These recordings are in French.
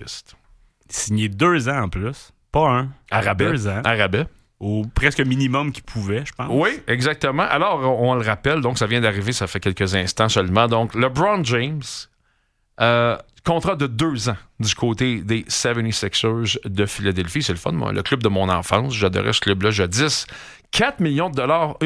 liste. Signé 2 ans en plus. Pas un. Arabais. 2 ans. Arabais. Au presque minimum qu'il pouvait, je pense. Oui, exactement. Alors, on le rappelle, donc ça vient d'arriver, ça fait quelques instants seulement. Donc, LeBron James, contrat de 2 ans du côté des 76ers de Philadelphie. C'est le fun, moi. Le club de mon enfance. J'adorais ce club-là jadis. 4 millions de dollars.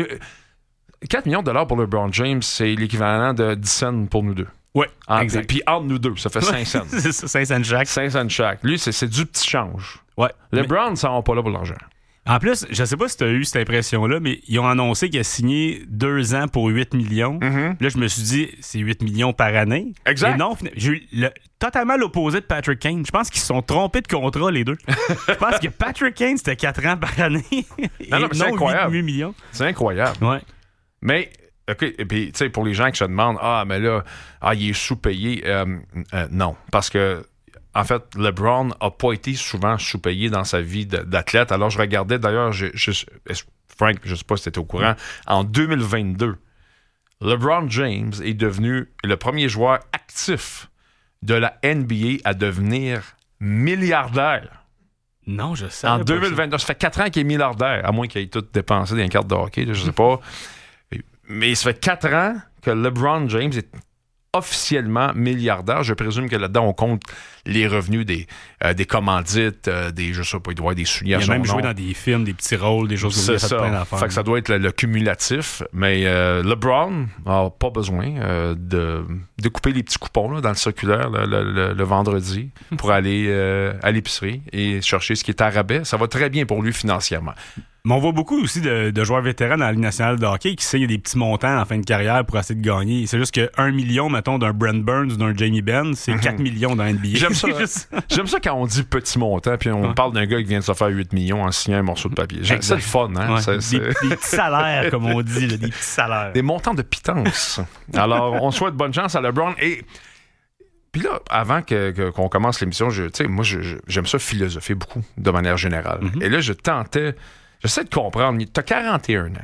4 millions de dollars pour LeBron James, c'est l'équivalent de 10 cents pour nous deux. Oui, exact. Puis entre nous deux, ça fait 5 cents. C'est ça, 5 cents chaque. 5 cents chaque. Lui, c'est du petit change. Ouais. LeBron, ça va pas là pour l'argent. En plus, je sais pas si tu as eu cette impression-là, mais ils ont annoncé qu'il a signé 2 ans pour 8 millions. Mm-hmm. Là, je me suis dit, c'est 8 millions par année. Exact. Et non, j'ai eu totalement l'opposé de Patrick Kane. Je pense qu'ils se sont trompés de contrat, les deux. Je pense que Patrick Kane, c'était 4 ans par année. Non, mais c'est incroyable. 8 millions. C'est incroyable. Ouais. Mais, OK, et puis, tu sais, pour les gens qui se demandent, mais là, il est sous-payé. Non, parce que, en fait, LeBron n'a pas été souvent sous-payé dans sa vie d'athlète. Alors, je regardais, d'ailleurs, Frank, je ne sais pas si tu étais au courant, en 2022, LeBron James est devenu le premier joueur actif de la NBA à devenir milliardaire. Non, je sais. En 2022, ça fait 4 ans qu'il est milliardaire, à moins qu'il ait tout dépensé dans les cartes de hockey, là, je sais pas. Mais ça fait 4 ans que LeBron James est officiellement milliardaire. Je présume que là-dedans, on compte les revenus des commandites, je sais pas, il doit y avoir des souliers à son nom. Il a même joué dans des films, des petits rôles, des choses comme ça. C'est ça. Fait que ça doit être le cumulatif. Mais LeBron n'a pas besoin de couper les petits coupons là, dans le circulaire le vendredi pour aller à l'épicerie et chercher ce qui est à rabais. Ça va très bien pour lui financièrement. Mais on voit beaucoup aussi de joueurs vétérans dans la Ligue nationale de hockey qui signent des petits montants en fin de carrière pour essayer de gagner. C'est juste que 1 million, mettons, d'un Brent Burns ou d'un Jamie Benn, c'est 4 millions dans NBA. J'aime ça. J'aime ça quand on dit petit montant, puis on parle d'un gars qui vient de se faire 8 millions en signant un morceau de papier. C'est le fun, hein? Ouais. Des petits salaires, comme on dit, là, des petits salaires. Des montants de pitance. Alors, on souhaite bonne chance à LeBron. Et puis là, avant qu'on commence l'émission, moi, j'aime ça philosopher beaucoup, de manière générale. Et là, j'essaie de comprendre. T'as 41 ans.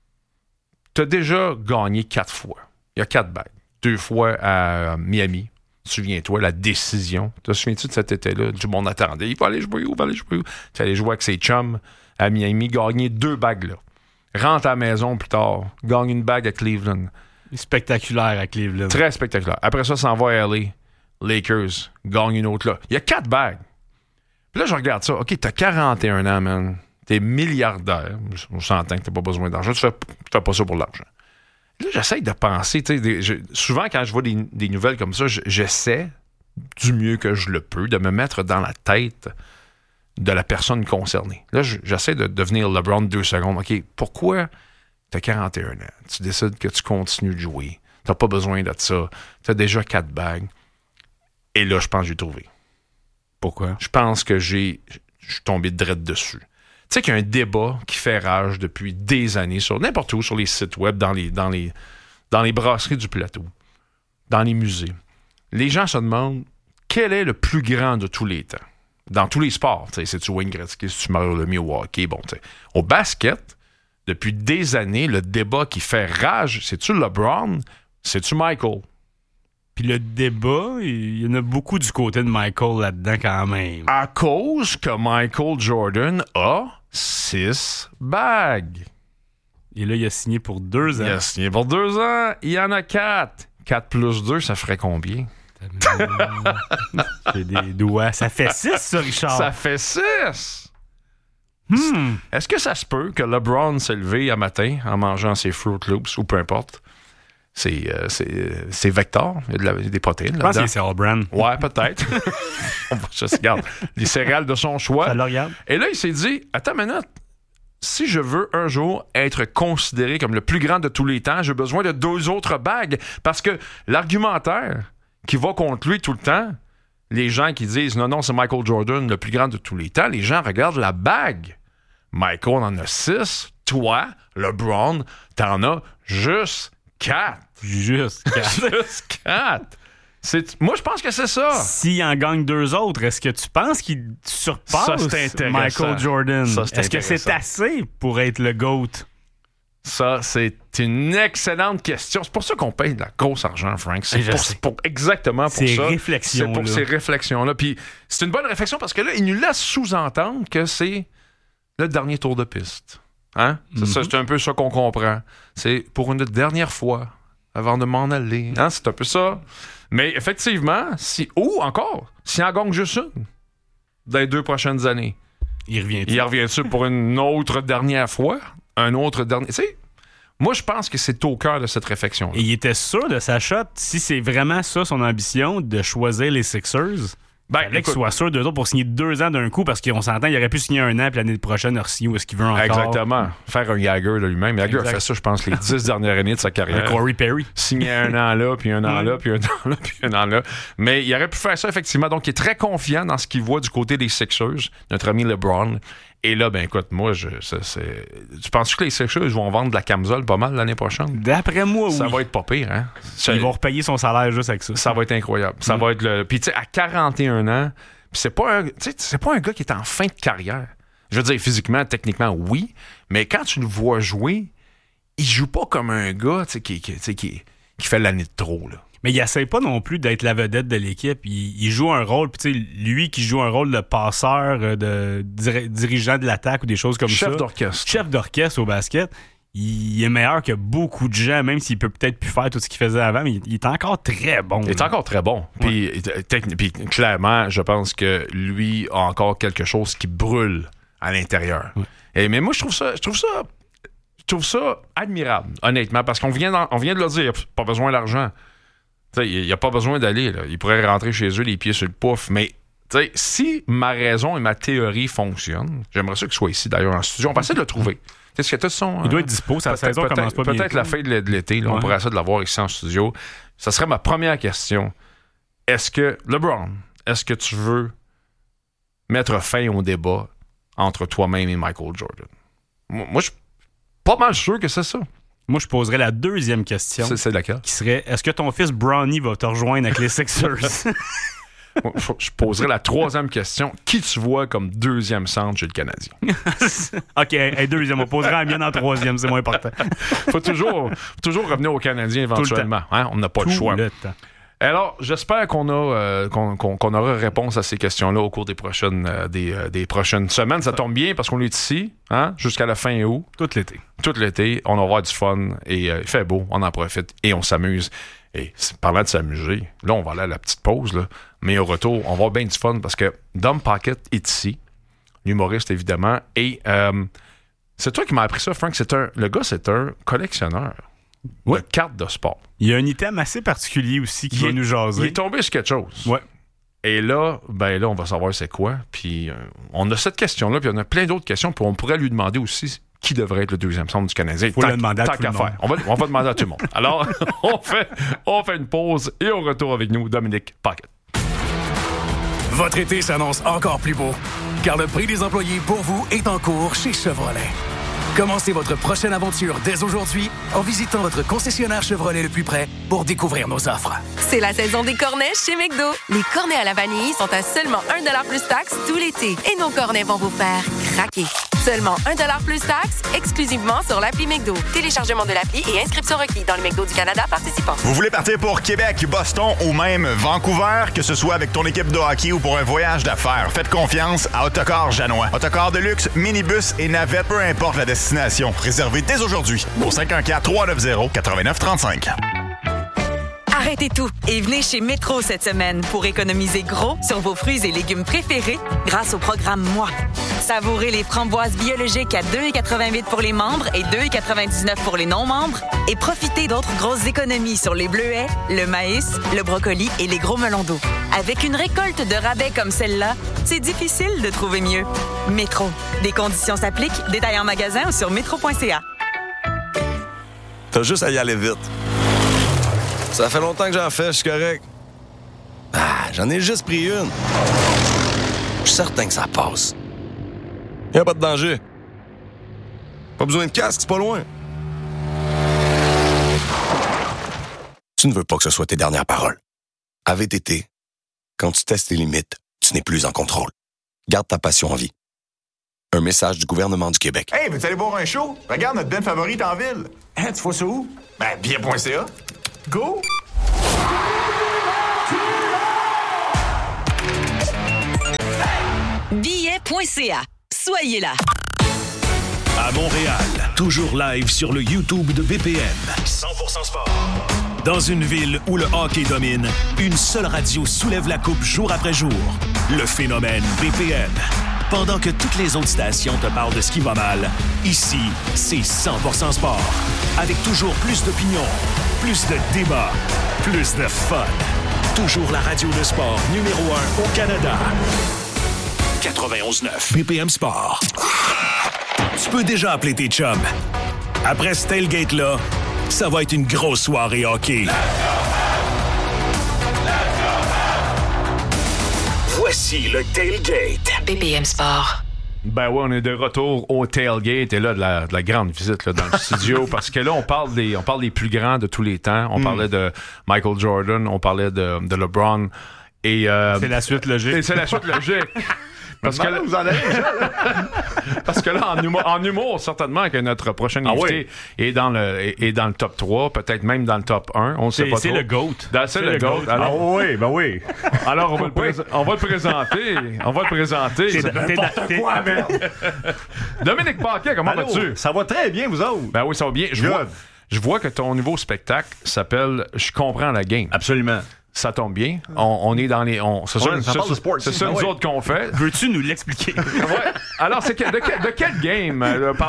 T'as déjà gagné 4 fois. Il y a 4 bagues. 2 fois à Miami. Souviens-toi, la décision. Te souviens-tu de cet été-là? Du monde attendait. Il va aller jouer où? Tu allais jouer avec ses chums à Miami. Gagner 2 bagues là. Rentre à la maison plus tard. Gagne une bague à Cleveland. Spectaculaire à Cleveland. Très spectaculaire. Après ça, s'en va à LA. Lakers. Gagne une autre là. Il y a 4 bagues. Puis là, je regarde ça. OK, t'as 41 ans, man. T'es milliardaire. On s'entend que t'as pas besoin d'argent. Tu fais pas ça pour l'argent. Là, j'essaie de penser. Souvent, quand je vois des nouvelles comme ça, j'essaie du mieux que je le peux de me mettre dans la tête de la personne concernée. Là, j'essaie de devenir LeBron 2 secondes. OK, pourquoi t'as 41 ans? Tu décides que tu continues de jouer. T'as pas besoin de ça. T'as déjà 4 bagues. Et là, je pense que j'ai trouvé. Pourquoi? Je pense que je suis tombé direct dessus. Tu sais qu'il y a un débat qui fait rage depuis des années sur n'importe où, sur les sites web, dans les brasseries du plateau, dans les musées. Les gens se demandent quel est le plus grand de tous les temps. Dans tous les sports. C'est-tu Wayne Gretzky, c'est-tu Mario Lemieux au hockey? Bon, au basket, depuis des années, le débat qui fait rage, c'est-tu LeBron? C'est-tu Michael? Puis le débat, il y en a beaucoup du côté de Michael là-dedans quand même. À cause que Michael Jordan a 6 bagues. Et là, il a signé pour 2 ans. Il a signé pour 2 ans. Il y en a 4. 4 plus 2, ça ferait combien? J'ai des doigts. Ça fait 6, ça, Richard. Ça fait 6. Est-ce que ça se peut que LeBron s'est levé un matin en mangeant ses Fruit Loops ou peu importe? C'est Vector. Il y a des protéines là-dedans. Je pense que c'est All Brand. Ouais, peut-être. Je regarde. Les céréales de son choix. Ça le regarde. Et là, il s'est dit, attends une minute. Si je veux un jour être considéré comme le plus grand de tous les temps, j'ai besoin de 2 autres bagues. Parce que l'argumentaire qui va contre lui tout le temps, les gens qui disent non, c'est Michael Jordan, le plus grand de tous les temps, les gens regardent la bague. Michael en a 6. Toi, LeBron, t'en as juste 4. Juste 4. Juste 4. Moi, je pense que c'est ça. S'il en gagne 2 autres, est-ce que tu penses qu'il surpasse Ça, c'est intéressant. Michael Jordan? Ça, c'est est-ce que c'est assez pour être le GOAT? Ça, c'est une excellente question. C'est pour ça qu'on paye de la grosse argent, Frank. C'est exactement pour ça. Réflexions, c'est pour ces réflexions-là. Puis c'est une bonne réflexion parce que là, il nous laisse sous-entendre que c'est le dernier tour de piste. Hein? C'est un peu ça qu'on comprend. C'est pour une dernière fois avant de m'en aller. Hein? C'est un peu ça. Mais effectivement, s'il en gagne juste une dans les 2 prochaines années, il revient-tu pour une autre dernière fois? Un autre dernier. Tu sais, moi, je pense que c'est au cœur de cette réflexion-là. Et il était sûr de sa shot, si c'est vraiment ça son ambition, de choisir les Sixers. Il fallait qu'il soit sûr d'eux autres pour signer 2 ans d'un coup, parce qu'on s'entend, il aurait pu signer 1 an, puis l'année prochaine, re-signer où est-ce qu'il veut encore. Exactement. Faire un Jagger de lui-même. Jagger a fait ça, je pense, les 10 dernières années de sa carrière. Corey Perry. Signer 1 an là, puis 1 an là, puis 1 an là, puis 1 an là. Mais il aurait pu faire ça, effectivement. Donc, il est très confiant dans ce qu'il voit du côté des Sixers, notre ami LeBron. Et là, ben écoute, moi, tu penses que les Sixers vont vendre de la camisole pas mal l'année prochaine? D'après moi, oui. Ça va être pas pire, hein? Ils vont repayer son salaire juste avec ça. Ça va être incroyable. Ça va être le... Puis tu sais, à 41 ans, c'est pas un gars qui est en fin de carrière. Je veux dire, physiquement, techniquement, oui, mais quand tu le vois jouer, il joue pas comme un gars qui fait l'année de trop, là. Mais il essaie pas non plus d'être la vedette de l'équipe. Il joue un rôle, puis tu sais, lui qui joue un rôle de passeur, de dirigeant de l'attaque ou des choses comme ça. Chef d'orchestre au basket. Il est meilleur que beaucoup de gens, même s'il peut peut-être plus faire tout ce qu'il faisait avant, mais il est encore très bon. Il est encore très bon. Puis clairement, je pense que lui a encore quelque chose qui brûle à l'intérieur. Ouais. Mais moi, je trouve ça admirable, honnêtement, parce qu'on vient de le dire, il n'y a pas besoin d'argent. Il n'y a pas besoin d'aller. Là. Il pourrait rentrer chez eux les pieds sur le pouf. Mais si ma raison et ma théorie fonctionnent, j'aimerais ça qu'il soit ici d'ailleurs en studio. On va essayer de le trouver. Qu'est-ce que il doit être dispo, sa saison commence pas bien. Peut-être la fin de l'été, là, on pourrait essayer de l'avoir ici en studio. Ça serait ma première question. LeBron, est-ce que tu veux mettre fin au débat entre toi-même et Michael Jordan? Moi je suis pas mal sûr que c'est ça. Moi, je poserais la deuxième question. C'est laquelle? Qui serait, est-ce que ton fils Bronny va te rejoindre avec les Sixers? Je poserais la troisième question. Qui tu vois comme deuxième centre chez le Canadien? OK, deuxième. On posera la mienne en troisième. C'est moins important. Faut toujours revenir au Canadien éventuellement. Hein? On n'a pas le choix. Alors, j'espère qu'on aura réponse à ces questions-là au cours des prochaines semaines. Ça tombe bien parce qu'on est ici jusqu'à la fin août. Tout l'été. On va avoir du fun et il fait beau. On en profite et on s'amuse. Et parlant de s'amuser, là, on va aller à la petite pause. Là, mais au retour, on va avoir bien du fun parce que Dom Pocket est ici. L'humoriste, évidemment. Et c'est toi qui m'as appris ça, Frank. Le gars, c'est un collectionneur. De cartes de sport. Il y a un item assez particulier aussi qui va nous jaser. Il est tombé sur quelque chose. Ouais. Et là, on va savoir c'est quoi. Puis on a cette question-là, puis on a plein d'autres questions, puis on pourrait lui demander aussi qui devrait être le deuxième centre du Canadien. Il faut le demander à tout le monde. On va demander à tout le monde. Alors, on fait une pause et on retourne avec nous, Dominique Pocket. Votre été s'annonce encore plus beau, car le prix des employés pour vous est en cours chez Chevrolet. Commencez votre prochaine aventure dès aujourd'hui en visitant votre concessionnaire Chevrolet le plus près pour découvrir nos offres. C'est la saison des cornets chez McDo. Les cornets à la vanille sont à seulement 1$ plus taxe tout l'été. Et nos cornets vont vous faire craquer. Seulement 1$ plus taxe, exclusivement sur l'appli McDo. Téléchargement de l'appli et inscription requis dans le McDo du Canada participant. Vous voulez partir pour Québec, Boston ou même Vancouver, que ce soit avec ton équipe de hockey ou pour un voyage d'affaires, faites confiance à Autocar Janois. Autocar de luxe, minibus et navette, peu importe la destination. Réservez dès aujourd'hui au 514-390-8935. Arrêtez tout et venez chez Métro cette semaine pour économiser gros sur vos fruits et légumes préférés grâce au programme Moi. Savourez les framboises biologiques à 2,88 pour les membres et 2,99 pour les non-membres et profitez d'autres grosses économies sur les bleuets, le maïs, le brocoli et les gros melons d'eau. Avec une récolte de rabais comme celle-là, c'est difficile de trouver mieux. Métro. Des conditions s'appliquent. Détails en magasin ou sur métro.ca. T'as juste à y aller vite. Ça fait longtemps que j'en fais, je suis correct. J'en ai juste pris une. Je suis certain que ça passe. Y'a pas de danger. Pas besoin de casque, c'est pas loin. Tu ne veux pas que ce soit tes dernières paroles. À VTT, quand tu testes tes limites, tu n'es plus en contrôle. Garde ta passion en vie. Un message du gouvernement du Québec. Hey, veux-tu aller voir un show? Regarde notre band favorite en ville. Hein, tu vois ça où? Ben, billet.ca. Go! Billet.ca. Soyez là. À Montréal, toujours live sur le YouTube de BPM. 100% sport. Dans une ville où le hockey domine, une seule radio soulève la coupe jour après jour. Le phénomène BPM. Pendant que toutes les autres stations te parlent de ce qui va mal, ici, c'est 100% sport. Avec toujours plus d'opinions, plus de débats, plus de fun. Toujours la radio de sport numéro 1 au Canada. 91.9 BPM Sport. Tu peux déjà appeler tes chums. Après ce tailgate-là, ça va être une grosse soirée hockey. Voici le tailgate. BPM Sport. Ben ouais, on est de retour au tailgate et là, de la grande visite là, dans le studio parce que là, on parle des plus grands de tous les temps. On parlait de Michael Jordan, on parlait de LeBron. Et, c'est la suite logique. Et c'est la suite logique. Parce que là, vous en avez déjà, là. Parce que là, en humour, certainement que notre prochain invité est dans le top 3, peut-être même dans le top 1. On ne sait pas trop. C'est le GOAT. C'est le GOAT. Alors, oui, ben oui. Alors, on va le présenter. On va le présenter. C'est n'importe quoi, merde. Dominique Paquet, comment vas-tu? Ça va très bien, vous autres. Ben oui, ça va bien. Je vois que ton nouveau spectacle s'appelle « Je comprends la game ». Absolument. Ça tombe bien. On est dans les... C'est ça, c'est ça nous autres qu'on fait. Veux-tu nous l'expliquer? Ouais. Alors, c'est de quel game?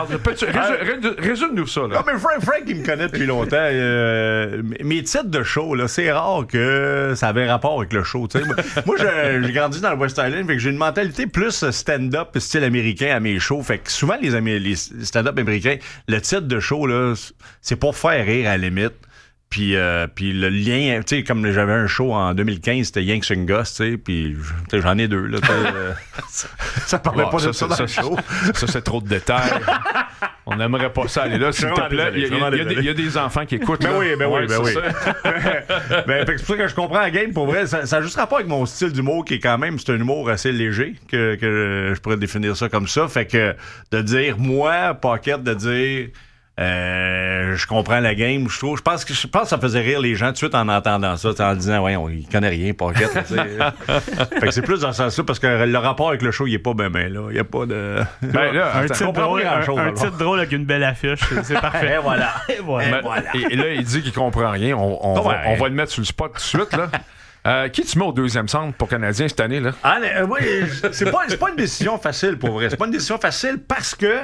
Résume-nous ça. Là. Non, mais Frank, il me connaît depuis longtemps. Mes titres de show, là, c'est rare que ça avait rapport avec le show. T'sais. Moi, j'ai grandi dans le West Island, fait que j'ai une mentalité plus stand-up style américain à mes shows. Fait que souvent, les stand-up américains, le titre de show, là, c'est pour faire rire à la limite. Puis le lien, tu sais, comme j'avais un show en 2015, c'était Yank Swing Goss, tu sais, puis j'en ai deux, là. Ça parlait pas de ça dans le show. Ça, c'est trop de détails. On n'aimerait pas ça aller là, s'il te plaît. Il y a des enfants qui écoutent. Ben oui. C'est pour ça que je comprends la game, pour vrai. Ça a juste rapport avec mon style d'humour qui est quand même, c'est un humour assez léger, que je pourrais définir ça comme ça. Fait que de dire, moi, Pocket, de dire... je comprends la game, je pense que ça faisait rire les gens tout de suite en entendant ça, en disant ouais, il connaît rien, Pocket. Fait que c'est plus dans ce sens-là parce que le rapport avec le show, il est pas ben là. Il y a pas de. Ben là, un titre drôle avec une belle affiche, c'est parfait. Et voilà. Et là, il dit qu'il comprend rien. On va le mettre sur le spot tout de suite là. Qui tu mets au deuxième centre pour Canadien cette année là? Oui, c'est pas une décision facile pour vrai. C'est pas une décision facile parce que.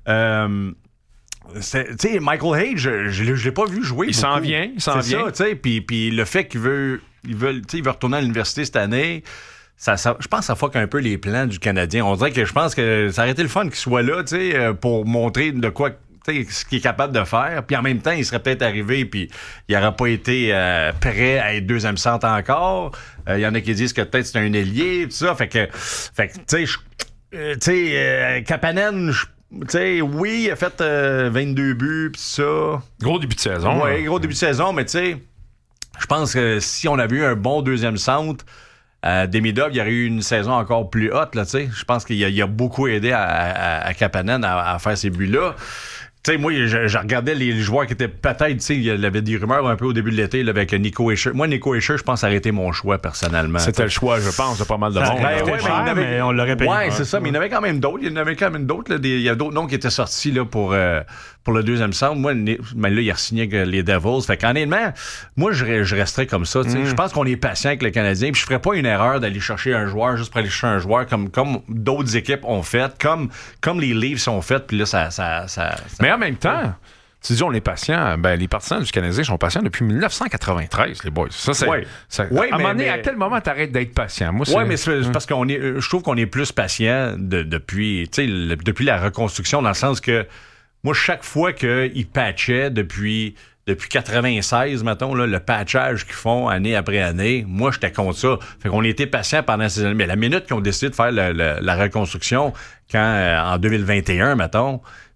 Tu sais, Michael Hayes, je l'ai pas vu jouer. Il s'en vient. Ça, tu sais. Puis le fait qu'il veut retourner à l'université cette année, ça, je pense que ça fuck un peu les plans du Canadien. On dirait que je pense que ça aurait été le fun qu'il soit là, tu sais, pour montrer de quoi, tu sais, ce qu'il est capable de faire. Puis en même temps, il serait peut-être arrivé, puis il n'aurait pas été prêt à être deuxième centre encore. Il y en a qui disent que peut-être c'est un ailier, tout ça. Fait que tu sais, Kapanen, tu sais, oui, il a fait 22 buts, pis ça. Gros début de saison. Oui, gros début de saison, mais tu sais, je pense que si on avait eu un bon deuxième centre, Demidov, il y aurait eu une saison encore plus haute, là, tu sais. Je pense qu'il a beaucoup aidé à Kapanen à faire ces buts-là. Tu sais, moi, je regardais les joueurs qui étaient peut-être, tu sais, il y avait des rumeurs un peu au début de l'été là, avec Nico Hischier. Moi, Nico Hischier, je pense que ça aurait été mon choix, personnellement. C'était le choix, je pense, de pas mal de monde. Mais on l'aurait payé. Ouais, c'est ça, mais il y en avait quand même d'autres. Il y a d'autres noms qui étaient sortis là, pour le deuxième centre. Moi, mais là, il a signé avec les Devils. Fait qu'honnêtement, moi, je resterais comme ça. Je pense qu'on est patient avec le Canadien. Puis je ferais pas une erreur d'aller chercher un joueur juste pour aller chercher un joueur comme d'autres équipes ont fait, comme les Leafs ont fait. Puis là, ça Mais en même temps, tu dis on est patient, ben les partisans du Canadien sont patients depuis 1993, les boys. Ça, c'est. À un moment donné, à quel moment t'arrêtes d'être patient? Moi, mais c'est parce je trouve qu'on est plus patient depuis la reconstruction, dans le sens que moi, chaque fois qu'ils patchaient depuis 96, mettons, là, le patchage qu'ils font année après année, moi, j'étais contre ça. Fait qu'on était patient pendant ces années. Mais la minute qu'ils ont décidé de faire la reconstruction, en 2021, mettons,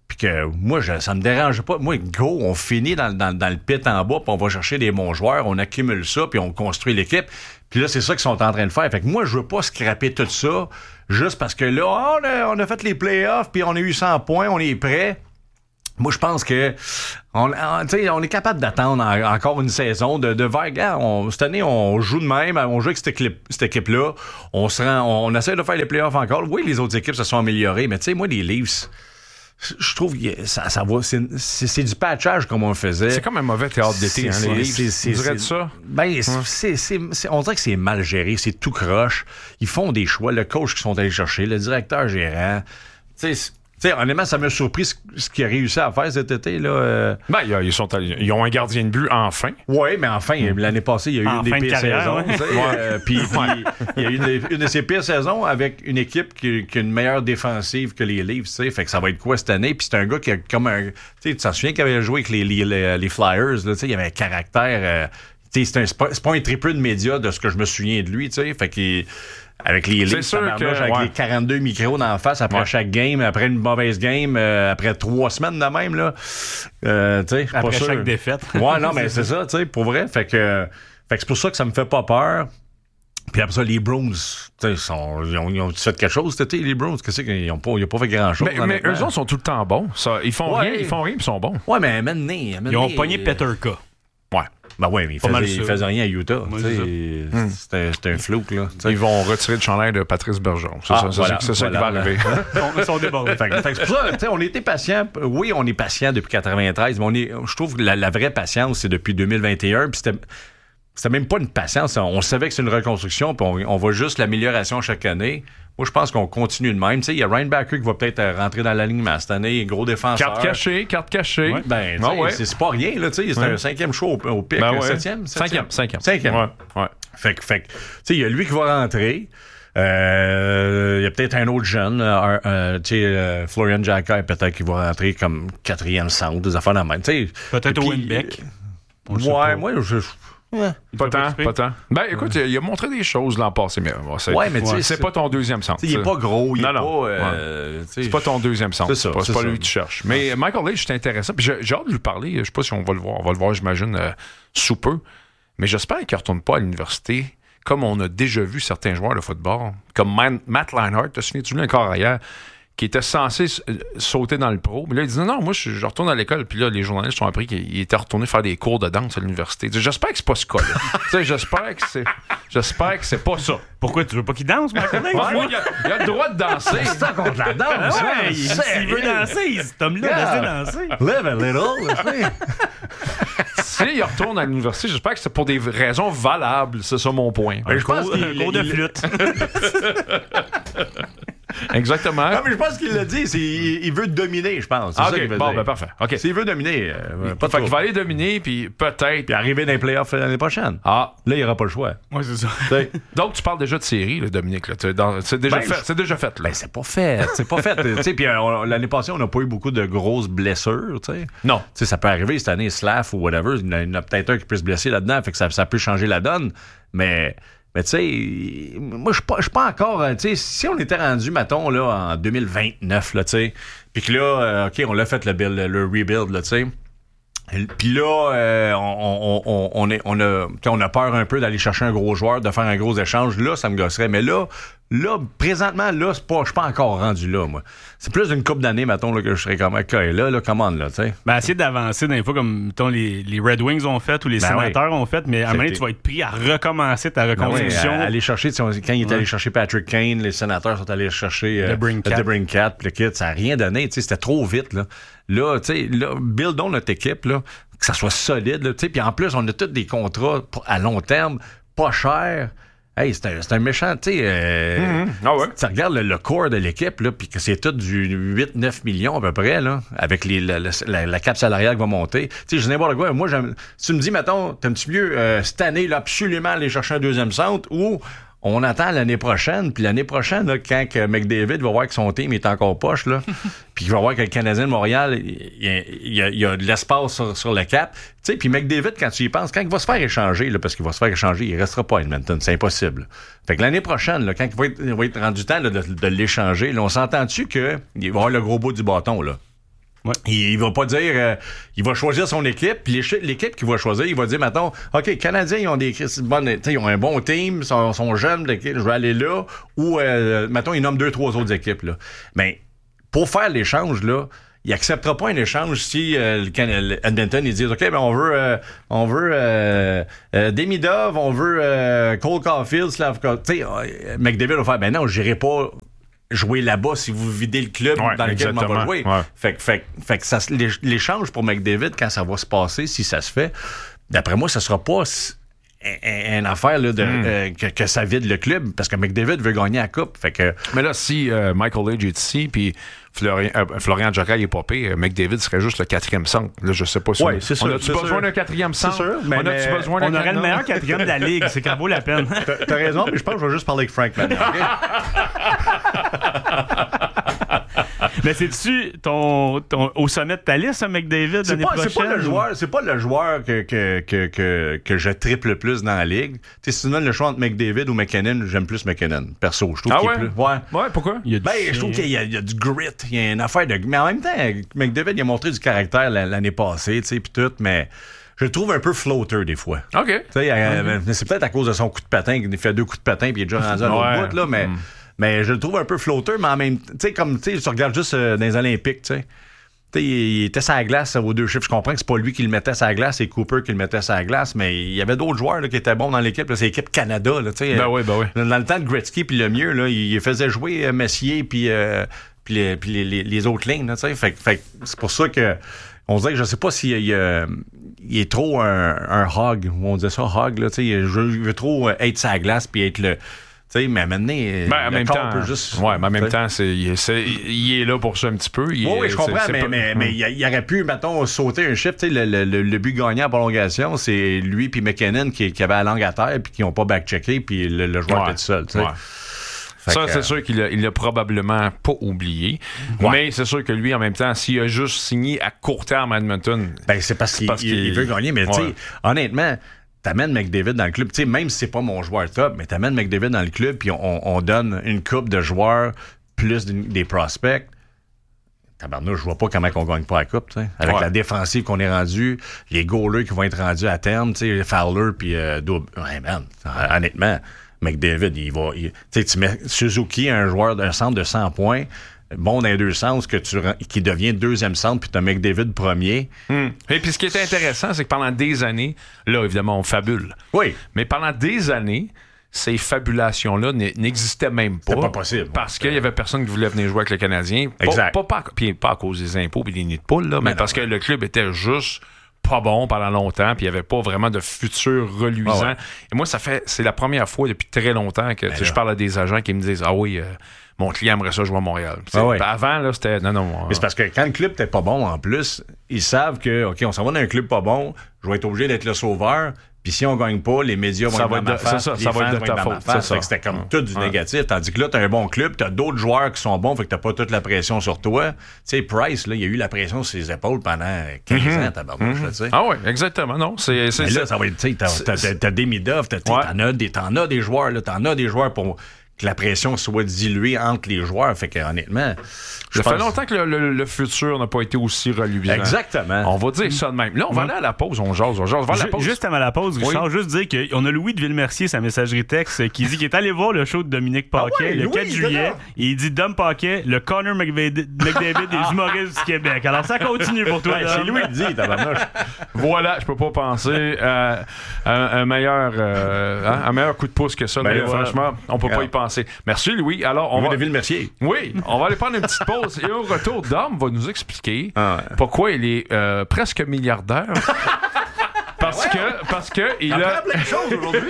Puis que moi, ça me dérange pas. Moi, go, on finit dans le pit en bas, puis on va chercher des bons joueurs, on accumule ça, puis on construit l'équipe. Puis là, c'est ça qu'ils sont en train de faire. Fait que moi, je veux pas scraper tout ça juste parce que là, on a fait les playoffs, puis on a eu 100 points, on est prêt. Moi, je pense que on est capable d'attendre encore une saison de vague. Cette année, on joue de même, on joue avec cette équipe-là. On essaie de faire les playoffs encore. Oui, les autres équipes se sont améliorées, mais tu sais, moi, les Leafs, je trouve que ça va. C'est du patchage comme on le faisait. C'est comme un mauvais théâtre d'été, les Leafs. Tu dirais de ça? Ben, on dirait que c'est mal géré, c'est tout croche. Ils font des choix. Le coach qu'ils sont allés chercher, le directeur gérant. Tu sais, honnêtement, ça m'a surpris ce qu'il a réussi à faire cet été. Là. Ben, ils ont un gardien de but enfin. Oui, mais enfin, l'année passée, il y a eu une des pires saisons. Puis il y a eu une de ses pires saisons avec une équipe qui a une meilleure défensive que les Leafs. Fait que ça va être quoi cette année? Puis c'est un gars qui a comme un... Tu t'en souviens qu'il avait joué avec les Flyers? Là, il avait un caractère... c'est pas un triple de médias de ce que je me souviens de lui. Fait qu'il... Avec les Leafs, avec les 42 micros d'en face après chaque game, après une mauvaise game, après 3 semaines de même, là. Après chaque défaite. Ouais, non, mais c'est ça, tu sais, pour vrai. Fait que c'est pour ça que ça me fait pas peur. Puis après ça, les Bruins, ils ont fait quelque chose cet été, les Bruins. Qu'est-ce qu'ils n'ont pas fait grand-chose? Mais eux autres sont tout le temps bons. Ça. Ils font rien, puis ils sont bons. Ouais, mais maintenant... Ils ont pogné Peterka. Ouais. Ben oui, mais il faisait rien à Utah. C'était un flou, là. T'sais. Ils vont retirer le chandail de Patrice Bergeron. C'est ça qui va arriver. Ils sont débordés. C'est pour ça, on était patients. Oui, on est patients depuis 93, mais je trouve que la vraie patience, c'est depuis 2021. Puis c'était même pas une patience. On savait que c'est une reconstruction, puis on voit juste l'amélioration chaque année. Moi, je pense qu'on continue de même. Il y a Ryan Backer qui va peut-être rentrer dans l'alignement cette année, gros défenseur. Carte cachée. Ouais, ben, c'est pas rien, là. C'est un 5e choix au pic. 7e? 5e. Ouais. Fait que il y a lui qui va rentrer. Il y a peut-être un autre jeune, Florian Jacquet, peut-être qui va rentrer comme 4e centre, des affaires dans la main. Peut-être Winbeck. Ouais, moi, Pas tant. Ben, écoute, il a montré des choses l'an passé, mais c'est pas ton deuxième centre. Il est pas gros, c'est pas ton deuxième centre. C'est pas lui que tu cherches. Mais Michael Leach, je suis intéressant. Puis j'ai hâte de lui parler. Je sais pas si on va le voir. On va le voir, j'imagine, sous peu. Mais j'espère qu'il ne retourne pas à l'université, comme on a déjà vu certains joueurs de football, comme Matt Leinart, te souviens-tu encore hier, qui était censé sauter dans le pro. Mais là, il dit non, moi, je retourne à l'école. Puis là, les journalistes ont appris qu'il était retourné faire des cours de danse à l'université. J'espère que c'est pas ce cas-là. J'espère que c'est pas ça. Pourquoi tu veux pas qu'il danse, Michael Leach? Il a le droit de danser. C'est ça contre la danse. S'il veut danser, cet homme-là, laissez danser. Live a little. S'il retourne à l'université, j'espère que c'est pour des raisons valables. C'est ça mon point. Un cours de flûte. Exactement. Non, mais je pense qu'il l'a dit. Il veut dominer, je pense. C'est ça qu'il veut dire. Ben parfait. Okay. S'il veut dominer, pas de qu'il va aller dominer, puis peut-être. Puis arriver dans les playoffs l'année prochaine. Là, il n'y aura pas le choix. Oui, c'est ça. Donc, tu parles déjà de série, là, Dominique. Là. C'est déjà fait. C'est déjà fait. Là. Ben, c'est pas fait. C'est pas fait. Puis l'année passée, on n'a pas eu beaucoup de grosses blessures. T'sais. Non. T'sais, ça peut arriver cette année, Slav ou whatever. Il y en a peut-être un qui peut se blesser là-dedans. Fait que ça peut changer la donne. Mais tu sais, moi, je suis pas encore... Tu sais, si on était rendu, mettons, là, en 2029, là, tu sais, puis que là, OK, on l'a fait, le rebuild, là, tu sais. Puis là, on a peur un peu d'aller chercher un gros joueur, de faire un gros échange. Là, ça me gosserait. Mais là, présentement, là, je suis pas encore rendu là, moi. C'est plus d'une couple d'années, mettons, là, que je serais comme, OK, là, commande, là, tu sais. Ben, essayer d'avancer dans les fois comme, mettons, les Red Wings ont fait ou les Sénateurs ont fait, mais à un moment donné, tu vas être pris à recommencer ta reconstruction. Aller chercher, quand il est allé chercher Patrick Kane, les Sénateurs sont allés chercher DeBrincat, puis le kit, ça n'a rien donné, tu sais, c'était trop vite, là. Là, tu sais, buildons notre équipe, là, que ça soit solide, tu sais, puis en plus, on a tous des contrats à long terme, pas chers. Hey, c'est un méchant, tu sais. Tu regardes le corps de l'équipe, là, puis que c'est tout du 8-9 millions à peu près, là, avec la cap salariale qui va monter. Tu sais, je sais n'importe quoi. Moi, si tu me dis, mettons, t'aimes-tu mieux cette année, là, absolument aller chercher un deuxième centre ou on attend l'année prochaine, puis l'année prochaine, là, quand McDavid va voir que son team est encore poche, là, puis qu'il va voir que le Canadien de Montréal, il y a de l'espace sur le cap. Tu sais, puis McDavid, quand tu y penses, quand il va se faire échanger, là, parce qu'il va se faire échanger, il restera pas à Edmonton, c'est impossible. Fait que l'année prochaine, là, quand il va être rendu temps là, de l'échanger, là, on s'entend-tu qu'il va avoir le gros bout du bâton, là? Ouais. Il va pas dire... il va choisir son équipe, puis l'équipe qu'il va choisir, il va dire, mettons, OK, les Canadiens, ils ont ils ont un bon team, sont jeunes, je vais aller là, ou, mettons, ils nomment 2-3 autres équipes, là. Mais pour faire l'échange, là, il acceptera pas un échange si Edmonton, ils disent, OK, ben on veut Demidov, on veut Cole Caulfield, Slavkovski. Tu sais, McDavid va faire, ben non, j'irai pas jouer là-bas si vous videz le club dans lequel on va jouer. Ouais. Fait que ça, l'échange pour McDavid, quand ça va se passer, si ça se fait, d'après moi, ça sera pas une affaire là, que ça vide le club, parce que McDavid veut gagner la coupe. Fait que... Mais là, si Michael Age est ici, puis Florian Jogail est popé, McDavid serait juste le 4e centre. Là, je sais pas si c'est sûr, on a-tu besoin d'un 4e centre? C'est sûr, on a-tu besoin d'un on aurait le meilleur 4e de la Ligue, c'est quand vaut la peine. T'as raison, mais je pense que je vais juste parler avec Frank maintenant. Mais c'est-tu au sommet de ta liste, McDavid, l'année prochaine? C'est pas le joueur que je triple le plus dans la Ligue. T'sais, si tu donnes le choix entre McDavid ou McKinnon, j'aime plus McKinnon. Perso, je trouve qu'il est plus... Ouais, pourquoi? Je trouve qu'il y a du grit, il y a une affaire de... Mais en même temps, McDavid, il a montré du caractère l'année passée, tu sais, pis tout, mais... Je le trouve un peu floater des fois. OK. C'est peut-être à cause de son coup de patin, qu'il fait 2 coups de patin puis il est déjà rendu à l'autre bout, là, mais je le trouve un peu floater, mais en même temps, tu sais, comme tu regardes juste dans les Olympiques, tu sais. Il était sur la glace aux 2 chiffres. Je comprends que c'est pas lui qui le mettait sur la glace, c'est Cooper qui le mettait sur la glace, mais il y avait d'autres joueurs là, qui étaient bons dans l'équipe. Là, c'est l'équipe Canada. Là, ben oui. Dans le temps de Gretzky puis le mieux, là, il faisait jouer Messier puis les autres lignes. Là, fait que c'est pour ça que on dirait que je sais pas s'il il est trop un hog. On disait ça, hog. Là, il veut trop être sur la glace puis être le... T'sais, mais maintenant, en même temps, mais en même temps, il est là pour ça un petit peu. Oui, je comprends, mais il aurait pu, mettons, sauter un chiffre. Le but gagnant en prolongation, c'est lui puis McKinnon qui avait la langue à terre puis qui n'ont pas back-checké puis le joueur était tout seul. Ça, c'est sûr qu'il l'a probablement pas oublié. Ouais. Mais c'est sûr que lui, en même temps, s'il a juste signé à court terme à Edmonton... Ben, c'est parce qu'il veut gagner. Mais tu sais, honnêtement... T'amènes McDavid dans le club, tu sais, même si c'est pas mon joueur top, mais t'amènes McDavid dans le club puis on donne une coupe de joueurs plus des prospects. Tabarnouche, je vois pas comment on gagne pas la coupe, tu sais. Avec la défensive qu'on est rendu, les goalers qui vont être rendus à terme, tu sais, Fowler puis Double. Ouais, man, honnêtement, McDavid, tu mets Suzuki, un joueur d'un centre de 100 points, bon dans les deux sens, qui devient 2e centre, puis t'as McDavid premier. Et puis ce qui est intéressant, c'est que pendant des années, là, évidemment, on fabule. Oui. Mais pendant des années, ces fabulations-là n'existaient même pas. C'est pas possible. Parce qu'il y avait personne qui voulait venir jouer avec le Canadien. Exact. Pas à cause des impôts et des nids de poule, là, mais parce que le club était juste pas bon pendant longtemps, puis il n'y avait pas vraiment de futur reluisant. Et moi, c'est la première fois depuis très longtemps que je parle à des agents qui me disent « Ah oui, mon client aimerait ça jouer à Montréal. » Avant, là, c'était... Non. Mais c'est parce que quand le club n'était pas bon, en plus, ils savent que, OK, on s'en va dans un club pas bon, je vais être obligé d'être le sauveur, puis si on gagne pas, les médias vont être dans ma face, les fans vont être dans ma face. C'était comme tout du négatif. Tandis que là, t'as un bon club, t'as d'autres joueurs qui sont bons, fait que t'as pas toute la pression sur toi. Tu sais, Price, là, il y a eu la pression sur ses épaules pendant 15 ans, tabarnouche, tu sais. Ah oui, exactement, non. Mais là, ça va être, tu sais, t'as Demidov, t'en as des joueurs, là, t'en as des joueurs pour que la pression soit diluée entre les joueurs. Fait que, honnêtement... Ça fait longtemps que le futur n'a pas été aussi reluisant. Exactement. On va dire ça de même. Là, on va aller à la pause. On jase. Juste avant la pause, Richard, juste dire qu'on a Louis de Villemercier, sa messagerie texte, qui dit qu'il est allé voir le show de Dominique Paquet le 4 juillet. Et il dit Dom Paquet, le Connor McDavid des humoristes du Québec. Alors, ça continue pour toi. C'est Louis qui dit, tabarnouche. Voilà, je peux pas penser à un meilleur coup de pouce que ça. Franchement, on peut pas y penser. Merci, Louis. Alors, on va... de Villemercier. Oui, on va aller prendre une petite pause. Et au retour, Dom va nous expliquer pourquoi il est presque milliardaire. Parce que il a plein de choses aujourd'hui.